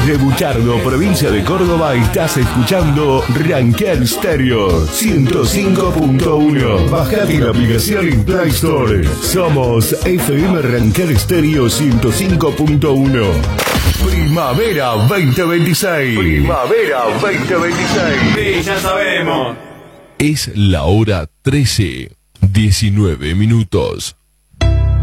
Desde Buchardo, provincia de Córdoba, estás escuchando Ranker Stereo 105.1. Bajate la aplicación en Play Store. Somos FM Ranker Stereo 105.1. Primavera 2026. Primavera 2026. Sí, ya sabemos. Es la hora 13:19.